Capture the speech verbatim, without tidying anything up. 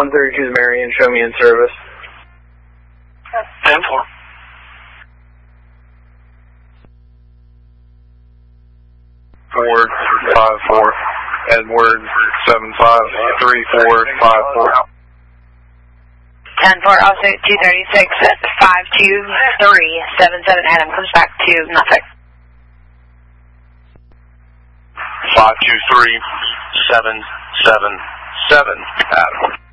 one thirty-two Marion, show me in service. ten four. Ford five four, Edward seven five three four five four. ten four, also two thirty-six, five two three seven seven, Adam comes back to nothing. five two three seven seven seven, Adam.